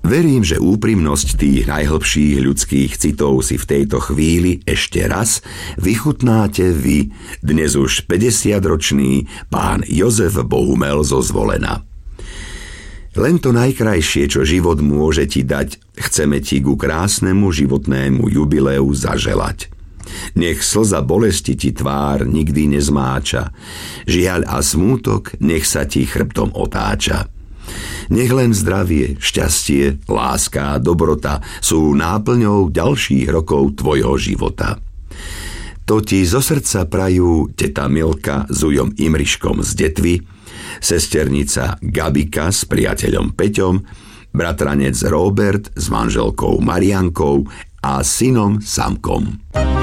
Verím, že úprimnosť tých najhlbších ľudských citov si v tejto chvíli ešte raz vychutnáte vy, dnes už 50-ročný pán Jozef Bohumel zo Zvolena. Len to najkrajšie, čo život môže ti dať, chceme ti ku krásnemu životnému jubileu zaželať. Nech slza bolesti ti tvár nikdy nezmáča, žiaľ a smútok nech sa ti chrbtom otáča. Nech len zdravie, šťastie, láska a dobrota sú náplňou ďalších rokov tvojho života. To ti zo srdca prajú teta Milka s ujom Imriškom z Detvy, sesternica Gabika s priateľom Peťom, bratranec Robert s manželkou Mariankou a synom Samkom.